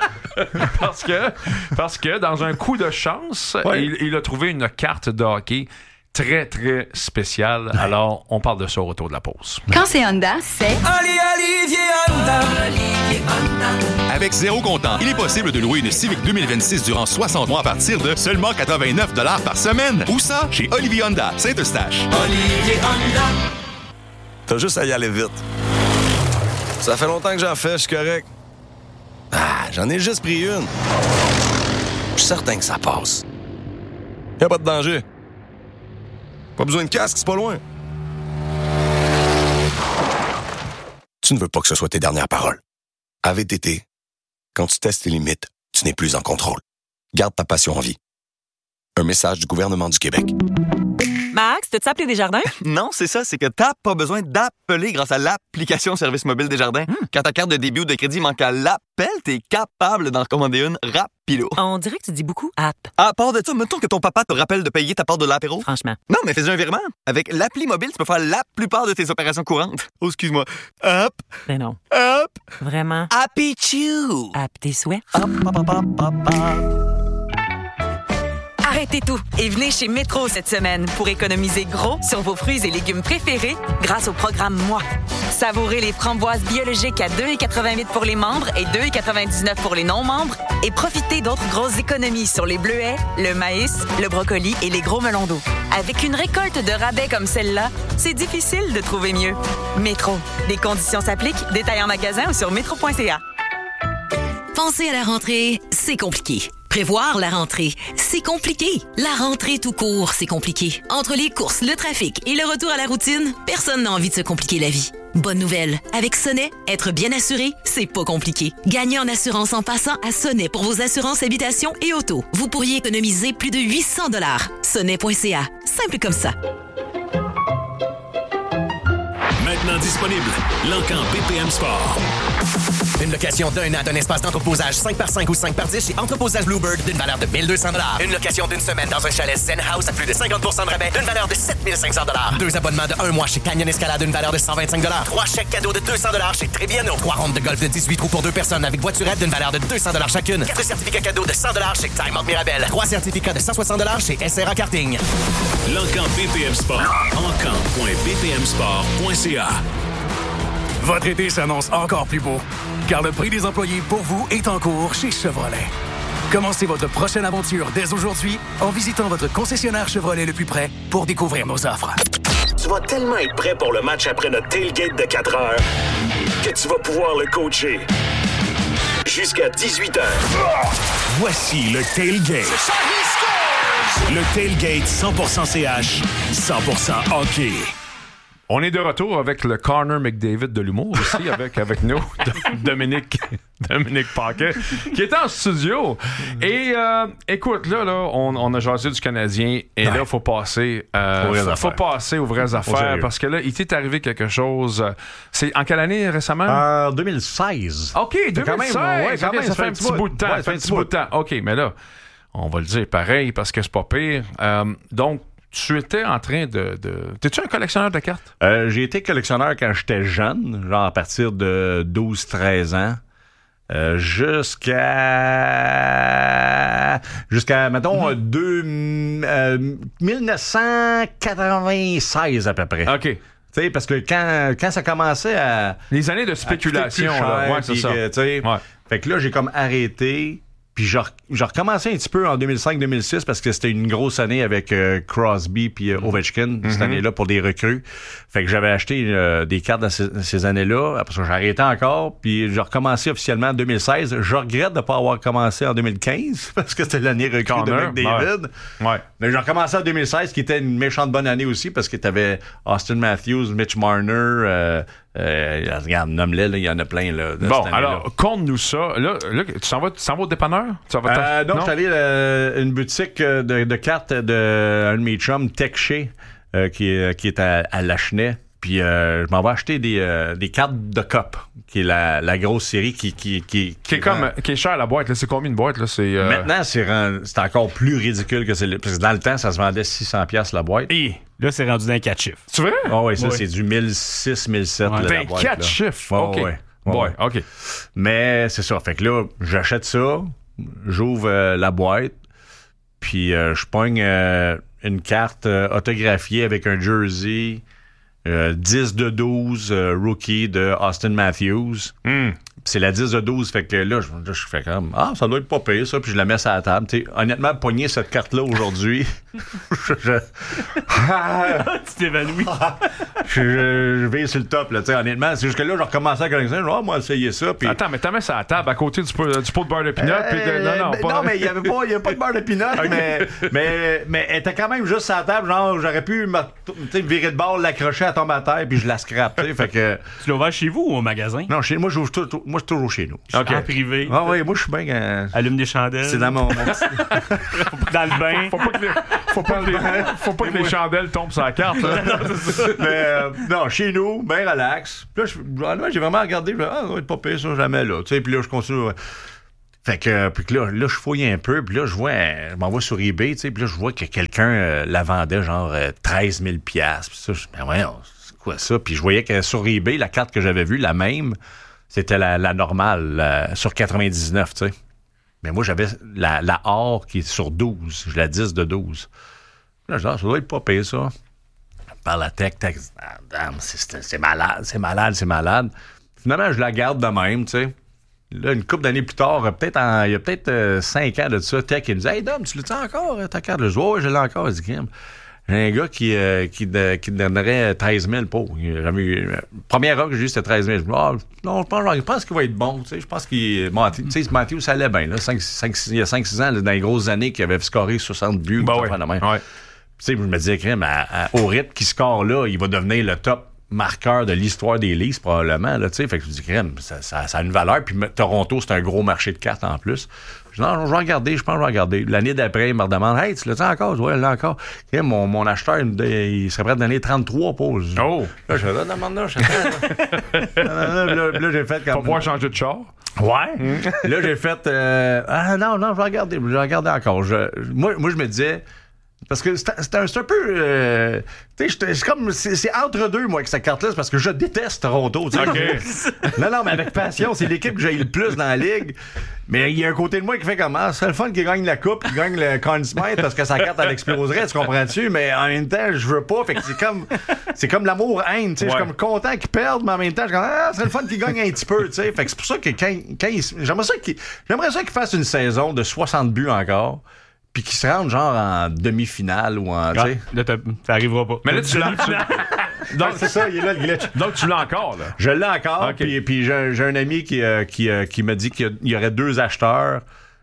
parce que dans un coup de chance, il a trouvé une carte de hockey très, très spéciale. Alors, on parle de ça au retour de la pause. Quand c'est Honda, c'est... Olivier Honda. Avec zéro comptant, il est possible de louer une Civic 2026 durant 60 mois à partir de seulement 89$ par semaine. Où ça? Chez Olivier Honda, Saint-Eustache. Olivier Honda. T'as juste à y aller vite. Ça fait longtemps que j'en fais, je suis correct. J'en ai juste pris une. Je suis certain que ça passe. Y'a pas de danger. Pas besoin de casque, c'est pas loin. tu ne veux pas que ce soit tes dernières paroles. À VTT, quand tu testes tes limites, tu n'es plus en contrôle. Garde ta passion en vie. Un message du gouvernement du Québec. Max, t'as-tu appelé Desjardins? Non, c'est ça, c'est que t'as pas besoin d'appeler grâce à l'application Service mobile Desjardins. Quand ta carte de débit ou de crédit manque à l'appel, t'es capable d'en commander une rapido. On dirait que tu dis beaucoup app. À part de ça, mettons que ton papa te rappelle de payer ta part de l'apéro. Franchement. Non, mais fais un virement. Avec l'appli mobile, tu peux faire la plupart de tes opérations courantes. Oh, excuse-moi. Hop. Ben non. Hop. Vraiment. Happy Chew. App tes souhaits. Hop, hop, hop, hop, hop, hop. Arrêtez tout et venez chez Métro cette semaine pour économiser gros sur vos fruits et légumes préférés grâce au programme Moi. Savourez les framboises biologiques à 2,88 pour les membres et 2,99 pour les non-membres et profitez d'autres grosses économies sur les bleuets, le maïs, le brocoli et les gros melons d'eau. Avec une récolte de rabais comme celle-là, c'est difficile de trouver mieux. Métro. Des conditions s'appliquent. Détails en magasin ou sur métro.ca. Penser à la rentrée, c'est compliqué. Prévoir la rentrée, c'est compliqué. La rentrée tout court, c'est compliqué. Entre les courses, le trafic et le retour à la routine, personne n'a envie de se compliquer la vie. Bonne nouvelle, avec Sonnet, être bien assuré, c'est pas compliqué. Gagnez en assurance en passant à Sonnet pour vos assurances habitation et auto. Vous pourriez économiser plus de 800 $. Sonnet.ca, simple comme ça. Maintenant disponible, l'Encan BPM Sport. Une location d'un an d'un espace d'entreposage 5x5 ou 5x10 chez Entreposage Bluebird d'une valeur de 1 200 $. Une location d'une semaine dans un chalet Zen House à plus de 50 % de rabais d'une valeur de 7 500 $. 2 abonnements de 1 mois chez Canyon Escalade d'une valeur de 125 $. 3 chèques cadeaux de 200 $ chez Trébiano. 3 rondes de golf de 18 trous pour 2 personnes avec voiturette d'une valeur de 200 $ chacune. 4 certificats cadeaux de 100 $ chez Time Out Mirabel. 3 certificats de 160 $ chez SRA Karting. L'Encan BPM Sport. encan.bpmsport.ca. Votre été s'annonce encore plus beau, car le prix des employés pour vous est en cours chez Chevrolet. Commencez votre prochaine aventure dès aujourd'hui en visitant votre concessionnaire Chevrolet le plus près pour découvrir nos offres. Tu vas tellement être prêt pour le match après notre tailgate de 4 heures que tu vas pouvoir le coacher jusqu'à 18 heures. Voici le tailgate. Le tailgate 100% CH, 100% hockey. On est de retour avec le Connor McDavid de l'humour aussi, avec nous, Dominique Paquet, qui est en studio. Et écoute, là on a jasé du Canadien, et là, il faut passer aux vraies affaires, parce que là, il t'est arrivé quelque chose. C'est en quelle année récemment? 2016. OK, 2016. Ça fait un petit bout de temps. Ouais, ça fait un petit bout de temps. OK, mais là, on va le dire pareil, parce que c'est pas pire. Donc, tu étais en train de... T'es-tu un collectionneur de cartes? J'ai été collectionneur quand j'étais jeune, genre à partir de 12-13 ans, jusqu'à mettons, 1996 à peu près. OK. Tu sais, parce que quand ça commençait à... Les années de spéculation, cher, ouais, c'est ça. Ouais. Fait que là, j'ai comme arrêté... Puis j'ai recommencé un petit peu en 2005-2006 parce que c'était une grosse année avec Crosby puis Ovechkin cette année-là pour des recrues. Fait que j'avais acheté des cartes dans ces années-là. Après ça, j'ai arrêté encore. Puis j'ai recommencé officiellement en 2016. Je regrette de ne pas avoir commencé en 2015 parce que c'était l'année recrue de McDavid. Ouais. Mais j'ai recommencé en 2016 qui était une méchante bonne année aussi parce que t'avais Austin Matthews, Mitch Marner... regarde, nomme-les, il y en a plein. Là, bon, alors, conte-nous ça. Là, tu s'en vas au dépanneur? Donc, je suis allé à une boutique de cartes d'un de mes chums, TechShay, qui est à Lachenay. Puis, je m'en vais acheter des cartes de COP, qui est la grosse série qui est chère la boîte. Là. C'est combien de boîtes? Là? Maintenant, c'est encore plus ridicule que c'est. Parce que dans le temps, ça se vendait 600$ la boîte. Et là, c'est rendu dans 4 chiffres. C'est vrai? Oui, ça, c'est du 1006, 1007. Ouais. La boîte, 4 chiffres? OK. Ouais. OK. Mais c'est ça. Fait que là, j'achète ça, j'ouvre la boîte, puis je pogne une carte autographiée avec un jersey 10 de 12 rookie de Austin Matthews. C'est la 10 de 12, fait que là, je fais comme ça doit être pas pire, ça, puis je la mets sur la table. T'sais, honnêtement, pogner cette carte-là aujourd'hui, tu t'évanouis. je vais sur le top, là, tu sais, honnêtement. C'est juste que là, je recommençais à connaître ça. Moi, essayer ça. Puis... Attends, mais t'as mis ça à la table à côté du pot de beurre de pinot. Non, mais il n'y avait pas de beurre de pinot, mais elle était quand même juste à la table. Genre, j'aurais pu me virer de bord, l'accrocher, elle tombe à terre, puis je la scrape. Fait que... Tu l'as ouvert chez vous ou au magasin? Non, moi, je suis toujours chez nous. En privé. Ah oui, moi, je suis bien. Allume des chandelles. C'est dans mon petit... Dans le bain. Faut pas que les chandelles tombent sur la carte. Mais non, chez nous, bien relax. Puis là, j'ai vraiment regardé. Ça va être pas pire, ça, jamais là. Puis là, je continue. Fait que, puis là, je fouille un peu. Puis là, je m'envoie sur eBay. Puis là, je vois que quelqu'un la vendait genre 13 000 $. Puis ça, ben ouais, c'est quoi ça? Puis je voyais que sur eBay, la carte que j'avais vue, la même, c'était la normale, sur 99, tu sais. Mais moi, j'avais la or qui est sur 12. J'ai la 10 de 12. Là, je dis, ça doit être pas pire, ça. Par la tech, c'est malade. Finalement, je la garde de même, tu sais. Là, une couple d'années plus tard, il y a peut-être 5 ans de ça, Tech, il me dit « Hey, Dom, tu l'as encore, ta carte? » Je dis « Ouais, je l'ai encore. » Il dit « J'ai un gars qui donnerait 13 000 pour. » Première heure que j'ai eu, c'était 13 000. Je dis « Non, je pense qu'il va être bon. » Tu sais, je pense qu'il... Mathieu, ça allait bien. Là, il y a 5-6 ans, là, dans les grosses années, qu'il avait scoré 60 buts. Ben ouais. Tu sais, je me disais, au rythme qu'il score là, il va devenir le top marqueur de l'histoire des Leafs, probablement. Là, fait que je me dis, ça a une valeur. Puis Toronto, c'est un gros marché de cartes en plus. Je dis, non, je vais regarder, je pense que je vais regarder. L'année d'après, il me redemande, hey, tu l'as encore? Ouais, là encore. Mon acheteur, il serait prêt à donner 33 pauses. Oh! Là, je dis, demande là, là, j'ai fait comme. Faut pouvoir changer de char. Ouais. Là, j'ai fait, non, je vais regarder. Je vais regarder encore. Moi, je me disais, parce que c'est un peu... c'est entre deux, moi, avec cette carte-là, c'est parce que je déteste Toronto. Okay. Non, mais avec passion, c'est l'équipe que j'ai le plus dans la ligue. Mais il y a un côté de moi qui fait comme, c'est le fun qu'il gagne la coupe, qu'il gagne le Conn Smythe, parce que sa carte, elle exploserait, tu comprends-tu? Mais en même temps, je veux pas. Fait que c'est comme l'amour-haine, tu sais. Je suis comme content qu'il perde, mais en même temps, je suis comme, c'est le fun qu'il gagne un petit peu, tu sais. Fait que c'est pour ça que j'aimerais ça qu'il fasse une saison de 60 buts encore. Puis qu'il se rende genre en demi-finale ou en. Là, ça arrivera pas. Mais là, tu l'as. Donc, c'est ça, il est là le glitch. Donc, tu l'as encore, là. Je l'ai encore. Okay. Puis j'ai un ami qui m'a dit qu'il y aurait 2 acheteurs.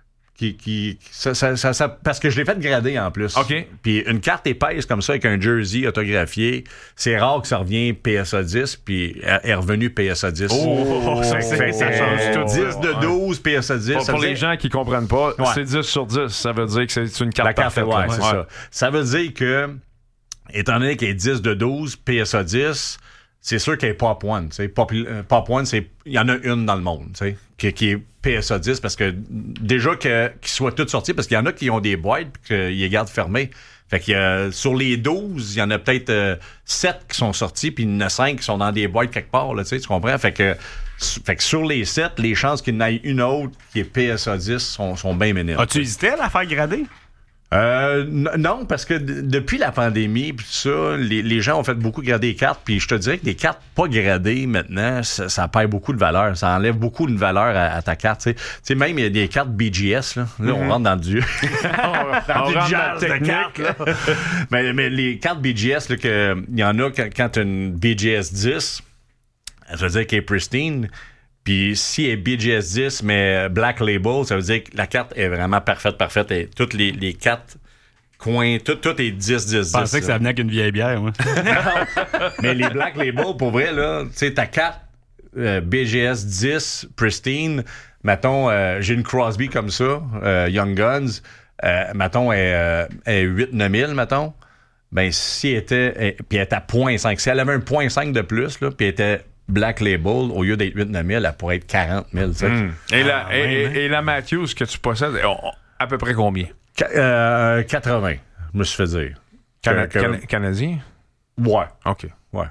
Parce que je l'ai fait grader en plus. OK. Puis une carte épaisse comme ça avec un jersey autographié, c'est rare que ça revienne PSA 10, puis est revenu PSA 10. Oh, ça change tout. 10 de 12, PSA 10. Pour les gens qui comprennent pas, c'est 10 sur 10. Ça veut dire que c'est une carte parfaite. Ouais, c'est ça. Ça veut dire que, étant donné qu'elle est 10 de 12, PSA 10, c'est sûr qu'elle est Pop One. Pop One, il y en a une dans le monde, qui est PSA 10, parce que déjà qu'ils soient toutes sorties, parce qu'il y en a qui ont des boîtes et qu'ils les gardent fermées. Fait que sur les 12, il y en a peut-être 7 qui sont sortis, puis il y en a 5 qui sont dans des boîtes quelque part, là, tu comprends? Fait que sur les 7, les chances qu'il y en ait une autre qui est PSA 10 sont bien minimes. As-tu hésité à la faire grader? Non, parce que depuis la pandémie pis ça, les gens ont fait beaucoup grader les cartes, puis je te dirais que des cartes pas gradées maintenant, ça perd beaucoup de valeur, ça enlève beaucoup de valeur à ta carte. Tu sais, même il y a des cartes BGS là, on rentre dans du jazz de cartes. Là. mais les cartes BGS là, il y en a quand tu as une BGS 10, ça veut dire qu'elle est pristine. Puis si elle est BGS 10, mais Black Label, ça veut dire que la carte est vraiment parfaite. Et toutes les 4 coins, tout est 10. Je pensais que ça venait avec une vieille bière, moi. Mais les Black Label, pour vrai, là, tu sais, ta carte BGS 10, pristine, mettons, j'ai une Crosby comme ça, Young Guns, mettons, est 8-9000, mettons. Ben, si elle était, puis elle était à 0.5, si elle avait un 0.5 de plus, là, puis elle était Black Label, au lieu d'être 8 000, elle pourrait être 40 000. Et la Matthews que tu possèdes, à peu près combien? 80, je me suis fait dire. Canadien? Ouais. OK. Ouais.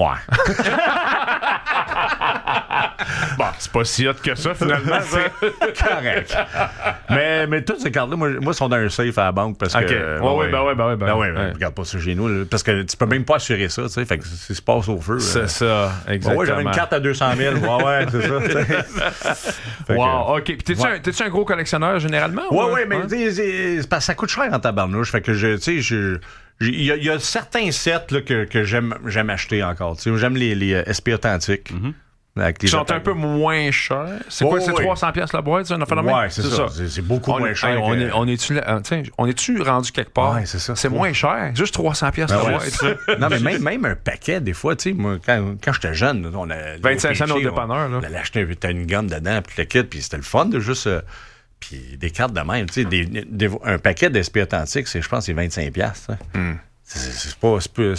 Bon, c'est pas si hot que ça, finalement. C'est correct. Mais toutes ces cartes-là, moi, sont dans un safe à la banque parce que... Regarde pas ça chez nous, là, parce que tu peux même pas assurer ça, tu sais, fait que ça se passe au feu. C'est ça, exactement. Ouais, j'avais une carte à 200 000. Ouais, c'est ça. Wow, OK. Puis t'es-tu un gros collectionneur, généralement? Ouais, mais c'est parce que ça coûte cher en tabarnouche. Fait que, tu sais, Il y a certains sets là, que j'aime acheter encore. Tu sais, j'aime les SP authentiques. Ils sont un peu moins chers. C'est quoi, c'est 300$ la boîte, ça? Ouais, c'est ça. C'est beaucoup moins cher. On est-tu rendu quelque part? Ouais, c'est ça. C'est moins cher. Juste 300$ la boîte. Non, mais même un paquet, des fois, tu sais, moi, quand j'étais jeune, on a 25 cents au dépanneur. On allait acheter une gomme dedans, puis le kit, puis c'était le fun de juste... puis des cartes de même, tu sais, un paquet d'SP authentiques, je pense que c'est 25$. C'est pas...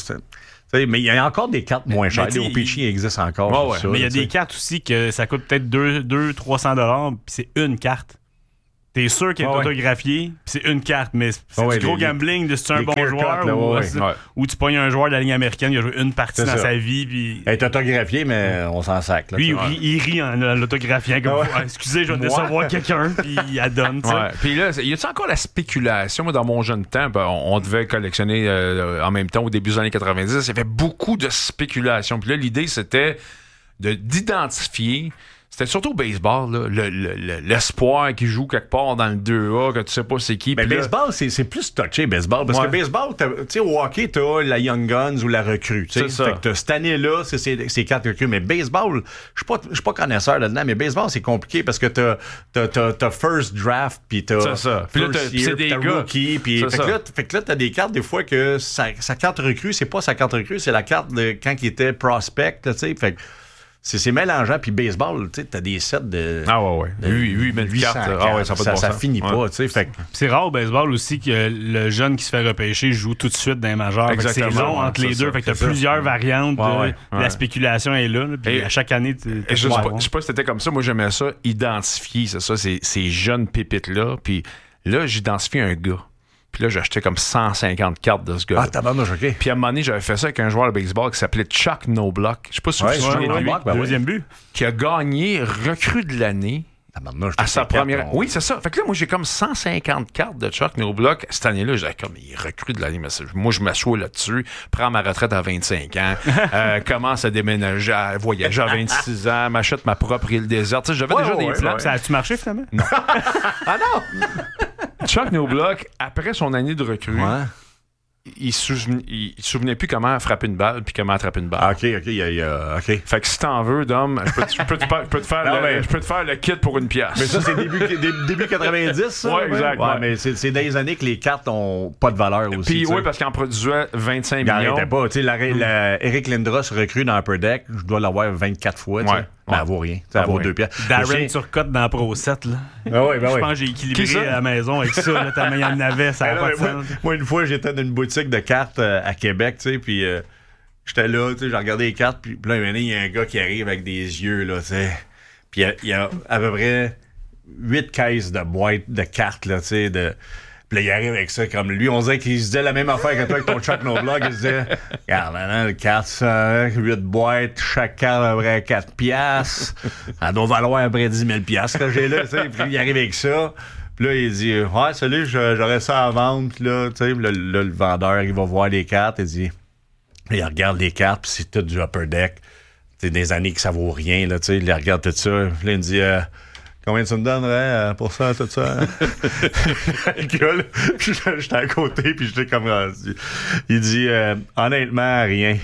Mais il y a encore des cartes moins chères. Les OPC existent encore. Mais il y a des cartes aussi que ça coûte peut-être 200-300$, puis c'est une carte. T'es sûr qu'elle est autographiée, puis c'est une carte, mais c'est du gros gambling de si tu es un bon joueur ou tu pognes un joueur de la ligne américaine, il a joué une partie dans sa vie. Puis... Elle est autographiée, mais on s'en sac. Là, lui, il rit en l'autographiant comme excusez, je vais décevoir quelqu'un, puis il la donne. Puis là, y a-t-il encore la spéculation? Moi, dans mon jeune temps, on devait collectionner en même temps au début des années 90. Il y avait beaucoup de spéculation. Puis là, l'idée, c'était d'identifier. C'était surtout au baseball, là, l'espoir qui joue quelque part dans le 2A, que tu sais pas c'est qui. Mais baseball, c'est plus touché, baseball. Parce que baseball, tu sais, au hockey, t'as la Young Guns ou la recrue. Fait que cette année-là, c'est 4 recrues. Mais baseball, je suis pas connaisseur là-dedans, mais baseball, c'est compliqué parce que t'as first draft, puis t'as first year, puis t'as rookie. Fait que là, t'as des cartes, des fois, que sa carte recrue, c'est pas sa carte recrue, c'est la carte de quand il était prospect, tu sais. Fait que c'est mélangeant, puis baseball, tu sais, t'as des sets de... Ah ouais. 8 cartes. Ah ouais, ça finit pas, tu sais. C'est rare au baseball aussi que le jeune qui se fait repêcher joue tout de suite dans les majeurs. C'est long entre les deux, fait que t'as plusieurs variantes. La spéculation est là, puis à chaque année... Je sais pas si c'était comme ça, moi j'aimais ça, identifier, c'est ça, ces jeunes pépites-là, puis là, j'identifie un gars. Puis là, j'achetais comme 150 cartes de ce gars. Ah, tabarnouche, OK. Puis à un moment donné, j'avais fait ça avec un joueur de baseball qui s'appelait Chuck Knobloch. Je sais pas si vous vous souvenez de lui. Deuxième but. Qui a gagné recrue de l'année à sa première... Oui, c'est ça. Fait que là, moi, j'ai comme 150 cartes de Chuck Knobloch. Cette année-là, j'avais comme, il est recrue de l'année. Mais moi, je m'assois là-dessus, prends ma retraite à 25 ans, commence à déménager, à voyager à 26 ans, m'achète ma propre île déserte. Tu sais, j'avais déjà des plans. Ça a-tu marché, finalement? Non. Ah non! Chuck Knobloch, après son année de recrue, il se souvenait plus comment frapper une balle puis comment attraper une balle. Ah, OK. Fait que si t'en veux, Dom, je peux te faire le kit pour 1$. Mais ça, c'est début 90, ça? Oui, exact. Ouais, mais c'est dans les années que les cartes ont pas de valeur aussi. Puis oui, parce qu'il en produisait 25 millions. Il n'arrêtait pas. Tu sais, Eric Lindros recrue dans Upper Deck, je dois l'avoir 24 fois, tu sais. Mais elle vaut rien. Elle vaut 2$. Darren Turcotte dans Pro 7, là. Je pense que j'ai équilibré à la maison avec ça. Là, tellement il y en avait, ça n'a pas de sens. Moi, une fois, j'étais dans une boutique de cartes à Québec, tu sais, puis j'étais là, tu sais, j'ai regardé les cartes, puis là, il y a un gars qui arrive avec des yeux, là, tu sais. Puis il y a à peu près 8 caisses de boîtes de cartes, là, tu sais, Puis là, il arrive avec ça comme lui. On dirait qu'il se disait la même affaire que toi avec ton Chuck Knobloch. Il se disait, regarde, maintenant, le 400, 8 boîtes, chaque carte à peu près 4$. Ça doit valoir à peu près 10 000$ que j'ai là, tu sais. Puis il arrive avec ça. Puis là, il dit, ouais, salut, j'aurais ça à vendre. Puis là, tu sais, le vendeur, il va voir les cartes. Il dit, il regarde les cartes, puis c'est tout du Upper Deck. C'est des années que ça vaut rien, là, tu sais. Il regarde tout ça. Puis là, il me dit, combien tu me donnerais pour ça, tout ça? Le gars, là, j'étais à côté, puis j'étais comme... Il dit, honnêtement, rien.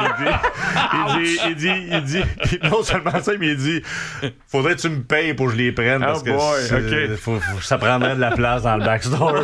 Il dit, non seulement ça, mais il dit, faudrait que tu me payes pour que je les prenne, parce que ça prendrait de la place dans le backstore.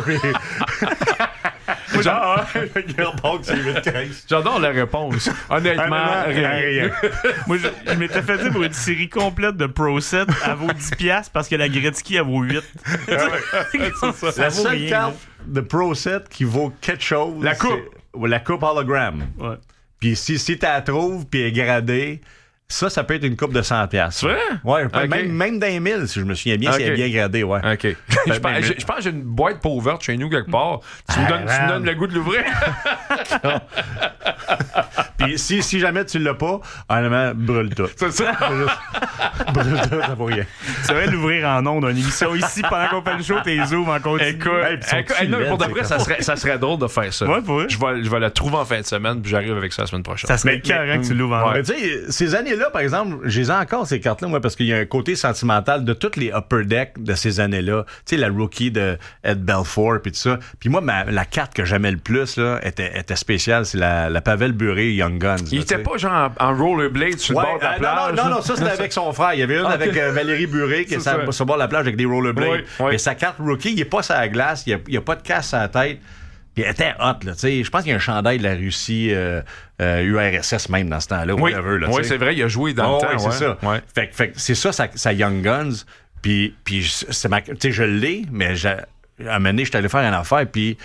J'adore la réponse. Honnêtement, rien. Moi, je m'étais fait dire pour une série complète de Pro 7, elle vaut 10$ parce que la Gretzky, elle vaut 8. La seule carte de Pro 7 qui vaut quelque chose, la coupe hologram. Ouais. Puis si tu la trouves, puis elle est gradée, ça peut être une coupe de 100$. C'est vrai? Ouais, même d'un 1000, si je me souviens bien, si elle est bien gradée, ouais. OK. Je pense que j'ai une boîte pas ouverte chez nous quelque part. Tu me donnes le goût de l'ouvrir? Puis Puis si jamais tu l'as pas, honnêtement, brûle tout. C'est ça. Brûle tout, ça vaut rien. C'est vrai l'ouvrir en ondes, une émission ici pendant qu'on fait le show, t'es zoom en continu. Écoute, pour de vrai, ça serait drôle de faire ça. Ouais, pour vrai. Je vais la trouver en fin de semaine, puis j'arrive avec ça la semaine prochaine. Ça serait carré que tu l'ouvres en ondes. Mais tu sais, ces années-là, par exemple, j'ai encore ces cartes-là, moi, parce qu'il y a un côté sentimental de toutes les upper decks de ces années-là. Tu sais, la rookie de Ed Belfour, puis tout ça. Puis moi, la carte que j'aimais le plus, là, était spéciale. C'est la Pavel Bure Young Guns. Il était pas genre en rollerblade sur le bord de la plage? Non, ça c'était avec son frère. Il y avait une avec Valérie Bure qui est sur le bord de la plage avec des rollerblades. Mais sa carte rookie, il est pas sur la glace, il y a pas de casse à la tête. Puis elle était hot, là, tu sais. Je pense qu'il y a un chandail de la Russie, URSS même dans ce temps-là. Oui, c'est vrai, il a joué dans le temps. Oui, c'est ça. Ouais. Fait que c'est ça, sa Young Guns. Puis tu sais, je l'ai, mais à un moment donné, j'étais allé faire une affaire, puis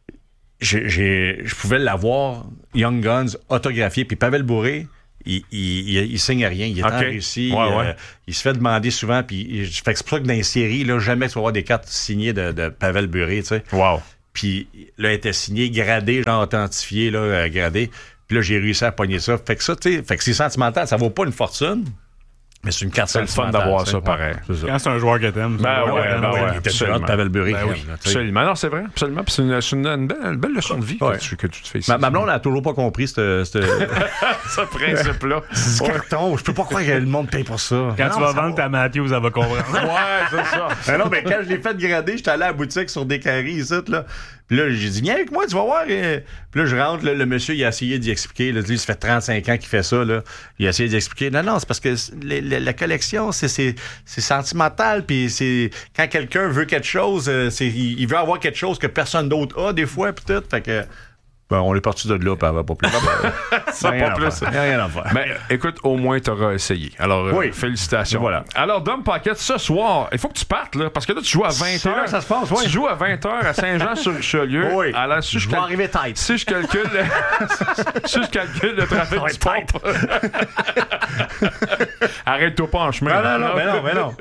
je pouvais l'avoir, Young Guns, autographié. Puis Pavel Bure, il signe rien. Il est en Russie. Il se fait demander souvent. Puis c'est pour ça que dans les séries, là, jamais tu vas avoir des cartes signées de Pavel Bure, tu sais. Wow. Puis là, elle était signée, gradée, genre authentifiée, là, gradée. Puis là, j'ai réussi à pogner ça. Fait que ça, tu sais, fait que c'est sentimental. Ça vaut pas une fortune. Mais c'est une carte sentimentale. C'est le fun d'avoir ça, pareil. Quand c'est un joueur que t'aimes. Il était sur l'autre Pavel Bure. Absolument. Non, c'est vrai. Absolument. Puis c'est une belle leçon de vie que tu te fais ici. Ma blonde n'a toujours pas compris ce principe-là. C'est carton. Je peux pas croire que le monde paye pour ça. Quand tu vas vendre ta Matthews, elle va comprendre. Ouais, c'est ça. Non, mais quand je l'ai fait grader, j'étais allé à la boutique sur des carrés ici, là. Puis là, j'ai dit, viens avec moi, tu vas voir. Puis là, je rentre, là, le monsieur, il a essayé d'y expliquer. Là, ça fait 35 ans qu'il fait ça. Là. Il a essayé d'expliquer. Non, c'est parce que la collection, c'est sentimental. Puis c'est quand quelqu'un veut quelque chose, il veut avoir quelque chose que personne d'autre a, des fois, puis tout. Fait que. Ben, on est parti de là, puis elle va pas plus. Ça va pas plus. Il n'y a rien à faire. Mais écoute, au moins, tu auras essayé. Alors, félicitations. Voilà. Alors, Dom Paquette, ce soir, il faut que tu partes, là, parce que là, tu joues à 20h. C'est là que ça se passe, Tu joues à 20h à Saint-Jean-sur-Richelieu. Oui. Alors, je vais arriver tête. Si je calcule le trafic du pont. Arrête-toi pas en chemin. Non.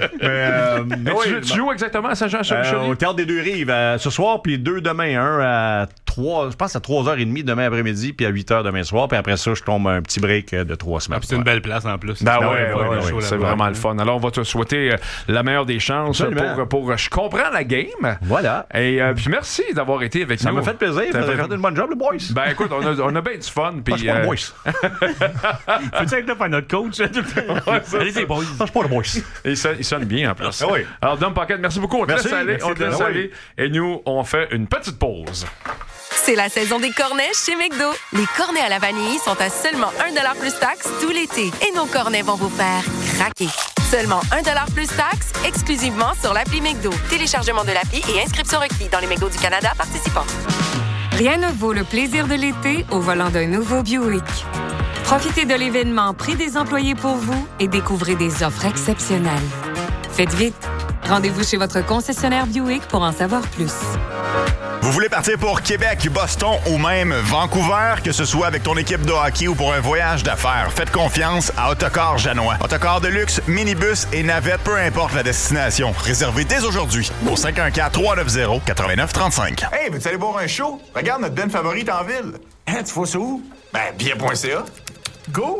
Tu joues exactement à Saint-Jean-sur-Richelieu? Au Théâtre des Deux-Rives, ce soir, puis 2 demain. Un à 3, je pense à 3h30 demain après-midi, puis à 8h demain soir. Puis après ça, je tombe un petit break de 3 semaines. C'est une belle place en plus. C'est vraiment le fun. Alors, on va te souhaiter la meilleure des chances pour je comprends la game. Voilà. Et puis merci d'avoir été avec nous. Ça m'a fait plaisir. Vous avez fait une bonne job, les boys. Ben écoute, on a bien du fun. Puis, je suis pas le boys. Peux-tu être là pour notre coach? Allez-y, boys. Je suis pas le boys. Il sonne bien en plus. Oui. Alors, Dom Pocket, merci beaucoup. On te laisse aller. Et nous, on fait une petite pause. C'est la saison des cornets chez McDo. Les cornets à la vanille sont à seulement 1$ plus taxe tout l'été. Et nos cornets vont vous faire craquer. Seulement 1$ plus taxe, exclusivement sur l'appli McDo. Téléchargement de l'appli et inscription requis dans les McDo du Canada participants. Rien ne vaut le plaisir de l'été au volant d'un nouveau Buick. Profitez de l'événement Prix des employés pour vous et découvrez des offres exceptionnelles. Faites vite. Rendez-vous chez votre concessionnaire Buick pour en savoir plus. Vous voulez partir pour Québec, Boston ou même Vancouver, que ce soit avec ton équipe de hockey ou pour un voyage d'affaires, faites confiance à Autocar Janois. Autocar de luxe, minibus et navette, peu importe la destination. Réservez dès aujourd'hui au 514-390-8935. Hey, veux-tu aller voir un show? Regarde notre band favorite en ville. Hein, tu vois ça où? Ben, bien.ca. Go!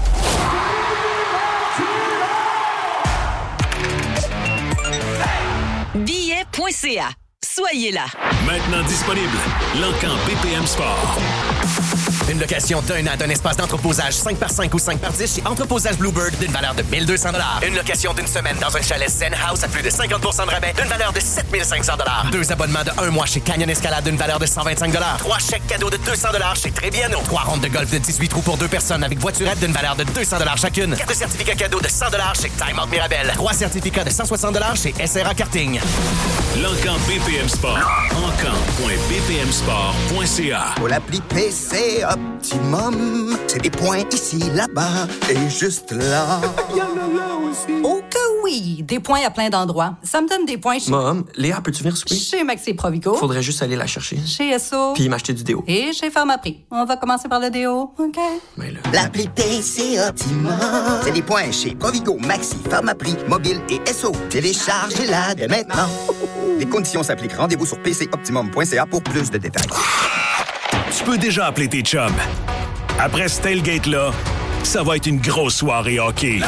Billet.ca. Soyez là. Maintenant disponible, l'Encan BPM Sport. Une location d'un an d'un espace d'entreposage 5x5 ou 5x10 chez Entreposage Bluebird d'une valeur de 1 200 $. Une location d'une semaine dans un chalet Zen House à plus de 50 % de rabais d'une valeur de 7 500 $. 2 abonnements de 1 mois chez Canyon Escalade d'une valeur de 125 $. 3 chèques cadeaux de 200 $ chez Trébiano. 3 rondes de golf de 18 trous pour 2 personnes avec voiturette d'une valeur de 200 $ chacune. 4 certificats cadeaux de 100 $ chez Time Out Mirabel. 3 certificats de 160 $ chez SRA Karting. L'Encan BPM Sport. Encan.bpmsport.ca. Pour l'appli PC Optimum, c'est des points ici, là-bas et juste là. Il y en a là aussi. Oh que oui! Des points à plein d'endroits. Ça me donne des points chez... Mom, Léa, peux-tu venir souper? Chez Maxi Provico. Faudrait juste aller la chercher. Chez Esso. Puis m'acheter du déo. Et chez Pharmaprix. On va commencer par le déo, OK? Mais là... L'appli PC Optimum, c'est des points chez Provigo, Maxi, Pharmaprix, Mobile et Esso. Téléchargez-la dès maintenant. Les conditions s'appliquent. Rendez-vous sur pcoptimum.ca pour plus de détails. Tu peux déjà appeler tes chums. Après ce tailgate-là, ça va être une grosse soirée hockey.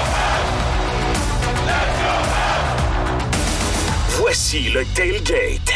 Voici le Tailgate